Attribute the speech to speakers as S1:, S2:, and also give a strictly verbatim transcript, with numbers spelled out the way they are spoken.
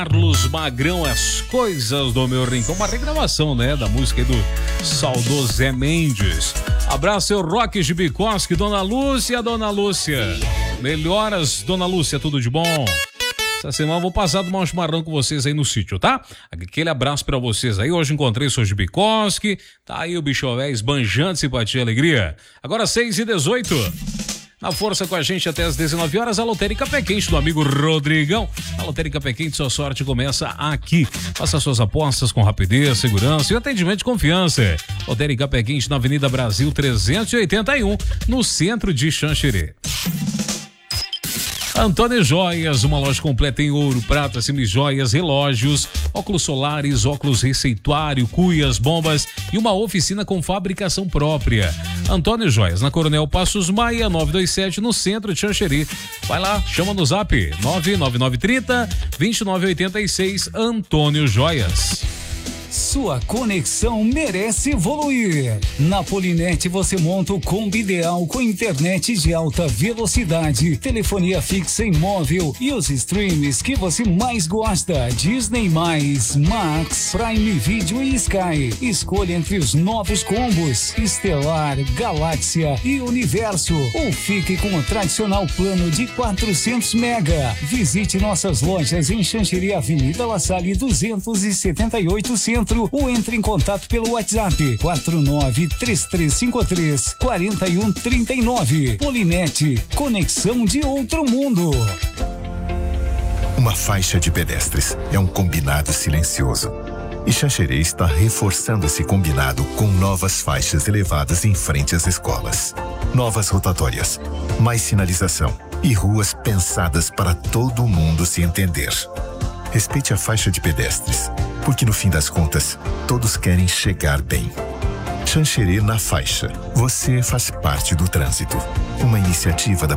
S1: Carlos Magrão, As Coisas do Meu Rincão, uma regravação, né, da música aí do saudoso Zé Mendes. Abraço, seu Roque de Bicosque, Dona Lúcia, Dona Lúcia. Melhoras, Dona Lúcia, tudo de bom? Essa semana eu vou passar tomar um chimarrão com vocês aí no sítio, tá? Aquele abraço pra vocês aí. Hoje encontrei o seu de Bicosque, tá aí o bicho velho esbanjando simpatia e alegria. Agora seis e dezoito. Na força com a gente até as dezenove horas, a Lotérica Pé Quente do amigo Rodrigão. A Lotérica Pé Quente, sua sorte começa aqui. Faça suas apostas com rapidez, segurança e atendimento de confiança. Lotérica Pé Quente na Avenida Brasil trezentos e oitenta e um, no centro de Xanxerê. Antônio Joias, uma loja completa em ouro, prata, semijoias, relógios, óculos solares, óculos receituário, cuias, bombas e uma oficina com fabricação própria. Antônio Joias, na Coronel Passos Maia, novecentos e vinte e sete, no centro de Xanxerê. Vai lá, chama no zap nove nove nove três zero, dois nove oito seis, Antônio Joias.
S2: Sua conexão merece evoluir. Na Polinet você monta o combo ideal com internet de alta velocidade, telefonia fixa e móvel e os streams que você mais gosta. Disney mais, Max, Prime Video e Sky. Escolha entre os novos combos Estelar, Galáxia e Universo. Ou fique com o tradicional plano de quatrocentos mega. Visite nossas lojas em Xanxerê, Avenida La Salle duzentos e setenta e oito, Centro, ou entre em contato pelo WhatsApp quatro nove três três cinco três quatro um três nove. Polinet, conexão de outro mundo.
S3: Uma faixa de pedestres é um combinado silencioso. E Xanxerê está reforçando esse combinado com novas faixas elevadas em frente às escolas. Novas rotatórias, mais sinalização e ruas pensadas para todo mundo se entender. Respeite a faixa de pedestres, porque no fim das contas, todos querem chegar bem. Xanxerê na faixa. Você faz parte do trânsito. Uma iniciativa da